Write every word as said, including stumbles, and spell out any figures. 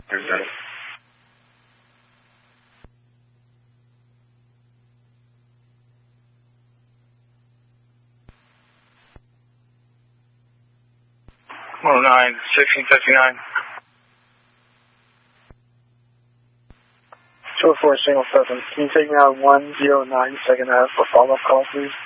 Exactly. one oh nine, sixteen fifty-nine. two oh four, single seven. Can you take me out one oh nine, second half for follow-up call, please?